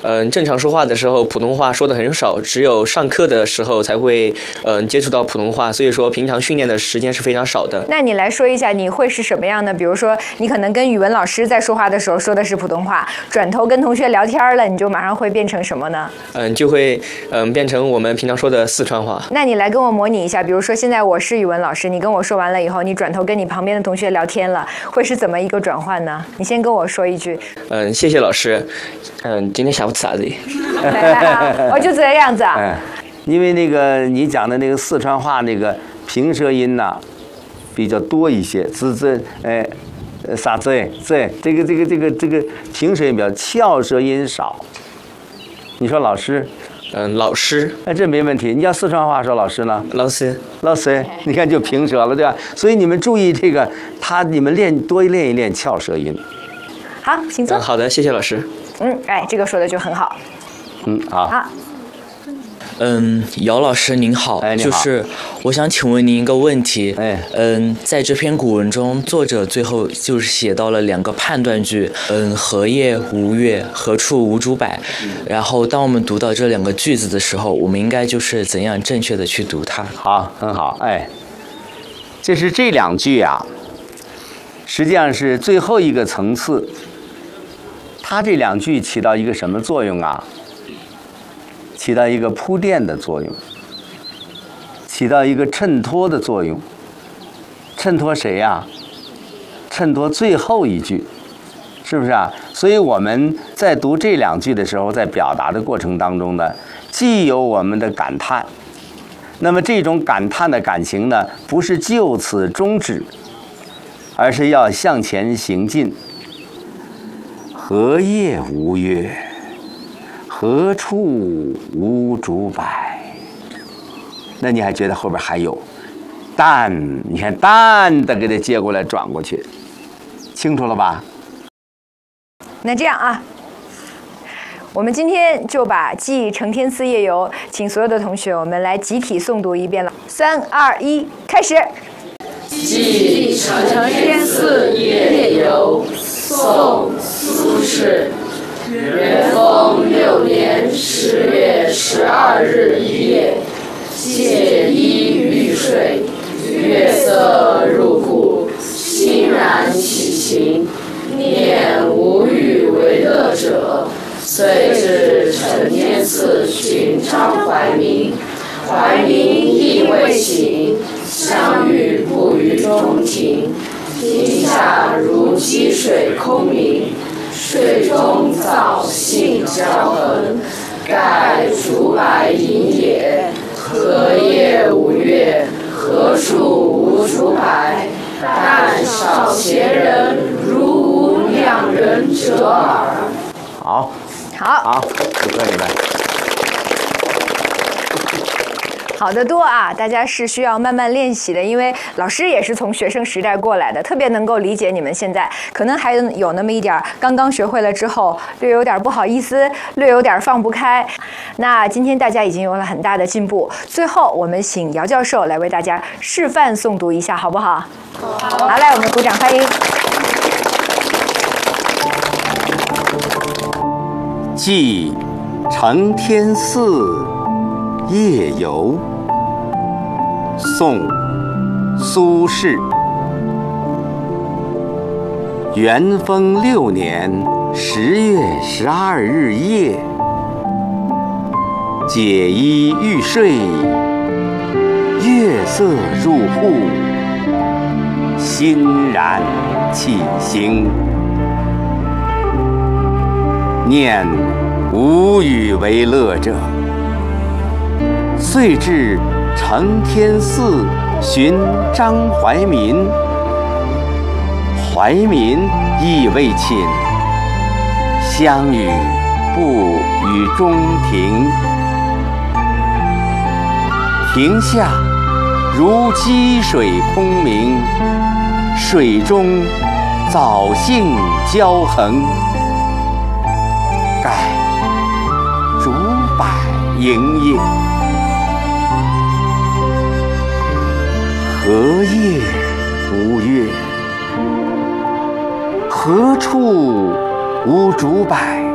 正常说话的时候普通话说的很少，只有上课的时候才会接触到普通话，所以说平常训练的时间是非常少的。 那你来说一下，你会是什么样的？比如说，你可能跟语文老师在说话的时候说的是普通话，转头跟同学聊天了，你就马上会变成什么呢？ 就会变成我们平常说的四川话。 那你来跟我模拟一下，比如说现在我是语文老师，你跟我说完了以后，你转头跟你旁边的同学聊天了，会是怎么一个转换呢？你先跟我说一句。 谢谢老师。今天下午吃啥子？ 我就这样子啊。 因为那个你讲的那个四川话那个平舌音呐，比较多一些，啥子这个平舌音比较，翘舌音少。你说老师？ 老师。 这没问题。你要四川话说老师呢？ 老师。 老师，你看就平舌了，对吧？所以你们注意这个，你们多练一练翘舌音。 好，请坐。 好的，谢谢老师。 这个说的就很好。 好。 好。 姚老师您好， 你好， 就是我想请问您一个问题，在这篇古文中，作者最后就是写到了2个判断句，何夜无月，何处无竹柏。然后当我们读到这2个句子的时候，我们应该就是怎样正确的去读它？ 好，很好，这是这2句啊，实际上是最后一个层次。它这2句起到一个什么作用啊？起到一个铺垫的作用，起到一个衬托的作用。衬托谁呀？衬托最后一句，是不是啊？所以我们在读这2句的时候，在表达的过程当中呢，既有我们的感叹，那么这种感叹的感情呢，不是就此终止，而是要向前行进。何夜无月，何处无竹柏。那你还觉得后边还有淡？你看淡的给它接过来转过去，清楚了吧？ 那这样啊，我们今天就把《记承天寺夜游》请所有的同学我们来集体诵读一遍了。3、2、1，开始。 记承天寺夜游，宋·苏轼。元丰6年10月12日一夜，解衣欲睡，月色入户，欣然起行，念无欲为乐者，遂至承天寺寻张怀民。怀民亦未醒，相遇不于中庭。庭下如积水空明，水中藻荇交横，盖竹柏隐也。何夜无月，何处无竹柏？但少闲人，如无两人者耳。 好，祝贺你们。 好得多啊！大家是需要慢慢练习的，因为老师也是从学生时代过来的，特别能够理解你们现在可能还有那么一点刚刚学会了之后略有点不好意思，略有点放不开。那今天大家已经有了很大的进步，最后我们请姚教授来为大家示范诵读一下，好不好？好，来，我们鼓掌欢迎。 记承天寺夜游，宋·苏轼。元丰6年10月12日夜，解衣欲睡，月色入户，欣然起行，念无与为乐者，遂至承天寺寻张怀民。怀民亦未寝，相与不于中庭。庭下如积水空明，水中藻荇交横，盖竹柏隐也。何夜无月，何处无竹柏？